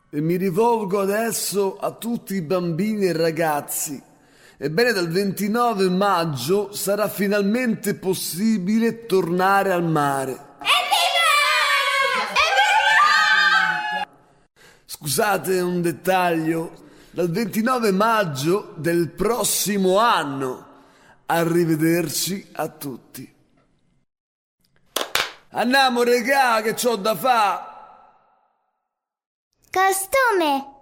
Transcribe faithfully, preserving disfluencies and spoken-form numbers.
E mi rivolgo adesso a tutti i bambini e ragazzi. Ebbene, dal ventinove maggio sarà finalmente possibile tornare al mare. Evviva! Evviva! Scusate un dettaglio. Dal ventinove maggio del prossimo anno. Arrivederci a tutti. Andiamo regà che c'ho da fa'. Costume!